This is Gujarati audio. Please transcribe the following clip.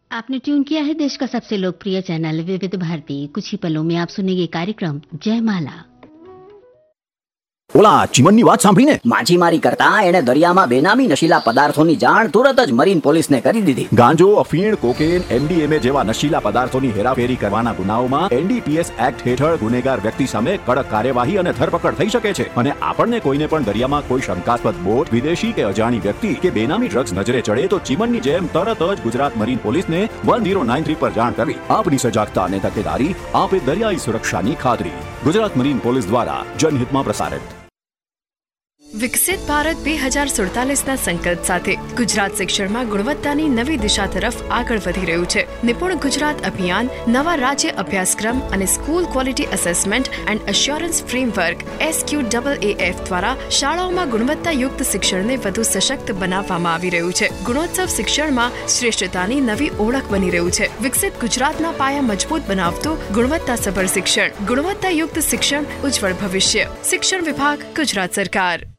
आपने ट्यून किया है देश का सबसे लोकप्रिय चैनल विविध भारती। कुछ ही पलों में आप सुनेंगे कार्यक्रम जयमाला। ઓલા ચીમનની વાત સાંભળીને માછીમારી કરતા એણે દરિયામાં બેનામી નશીલા પદાર્થોની જાણ તુરત જ મરીન પોલીસને કરી દીધી। ગાંજો, અફીણ, કોકેન, MDMA જેવા નશીલા પદાર્થોની હેરાફેરી કરવાના ગુનાઓમાં NDPS એક્ટ હેઠળ ગુનેગાર વ્યક્તિ સામે કડક કાર્યવાહી અને ધરપકડ થઈ શકે છે અને આપણને કોઈને પણ દરિયામાં કોઈ શંકાસ્પદ બોટ, વિદેશી કે અજાણી વ્યક્તિ કે બેનામી ડ્રગ્સ નજરે ચડે તો ચીમનની જેમ તરત જ ગુજરાત મરીન પોલીસને 1093 પર જાણ કરવી। આપની સજાગતા અને તકેદારી આપે દરિયાઈ સુરક્ષાની ખાતરી। ગુજરાત મરીન પોલીસ દ્વારા જનહિતમાં પ્રસારિત। વિકસિત ભારત 2047ના સંકલ્પ સાથે ગુજરાત શિક્ષણમાં ગુણવત્તાની નવી દિશા તરફ આગળ વધી રહ્યું છે। નિપુણ ગુજરાત અભિયાન નવા રાજ્ય અભ્યાસક્રમ અને school quality assessment and assurance framework SQAAF દ્વારા શાળાઓમાં ગુણવત્તાયુક્ત શિક્ષણને વધુ સશક્ત બનાવવામાં આવી રહ્યું છે। ગુણોત્સવ શિક્ષણમાં શ્રેષ્ઠતાની નવી ઓળખ બની રહ્યું છે। વિકસિત ગુજરાતના પાયા મજબૂત બનાવતું ગુણવત્તાસભર શિક્ષણ, ગુણવત્તાયુક્ત શિક્ષણ, ઉજ્જવળ ભવિષ્ય। શિક્ષણ વિભાગ, ગુજરાત સરકાર।